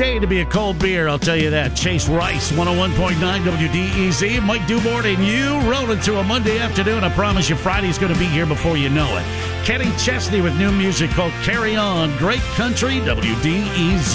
day to be a cold beer, I'll tell you that. Chase Rice, 101.9 WDEZ. Mike Dubort and you rolling through a Monday afternoon. I promise you Friday's going to be here before you know it. Kenny Chesney with new music called Carry On. Great country, WDEZ.